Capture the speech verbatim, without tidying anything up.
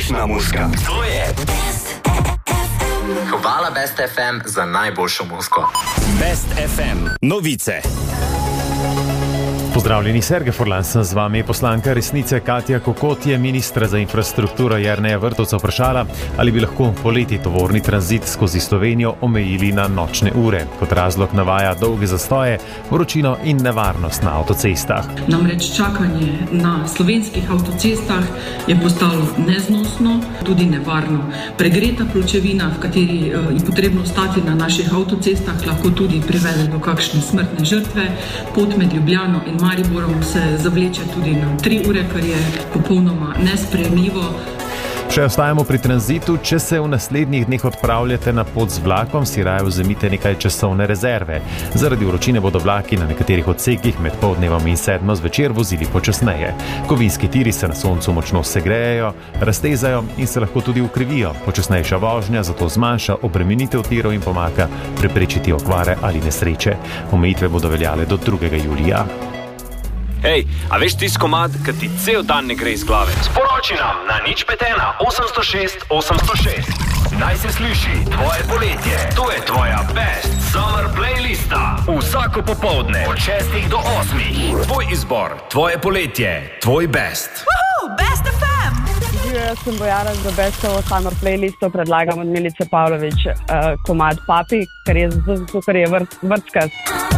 Nočna muzika. To je Hvala Best ef em za najboljšo muziko. Best ef em novice. Pozdravljeni, Sergej Furlan sem z vami. Poslanka Resnice Katja Kokot je ministra za infrastrukturo Jerneja Vrtovca vprašala, ali bi lahko poleti tovorni tranzit skozi Slovenijo omejili na nočne ure. Kot razlog navaja dolge zastoje, vročino in nevarnost na avtocestah. Namreč čakanje na slovenskih avtocestah je postalo neznosno, tudi nevarno. Pregreta pločevina, v kateri je potrebno stati na naših avtocestah, lahko tudi privede do kakšne smrtne žrtve. Pot med Ljubljano in Mariborom se zavleče tudi na tri ure, kar je popolnoma nesprejemljivo. Še ostajamo pri tranzitu. Če se v naslednjih dneh odpravljate na pot z vlakom, si raje vzemite nekaj časovne rezerve. Zaradi vročine bodo vlaki na nekaterih odsekih med poldnevom in sedmo zvečer vozili počasneje. Kovinski tiri se na soncu močno segrejejo, raztezajo in se lahko tudi ukrivijo. Počasnejša vožnja zato zmanjša obremenitev tirov in pomaga preprečiti okvare ali nesreče. Omejitve bodo veljale do drugega julija. Hej, a veš tisti komad, ki ti cel dan ne gre iz glave? Sporoči nam na nič pet ena osemsto šest osemsto šest. Naj se sliši tvoje poletje. To je tvoja Best Summer playlista. Vsako popoldne od šestih do osmih. Tvoj izbor, tvoje poletje, tvoj best. Uhu, Best ef em! Jaz sem Bojana, za Bestovo Summer playlisto predlagam od Milice Pavlović uh, komad Papi, ker je, ker je vrt, vrtskast.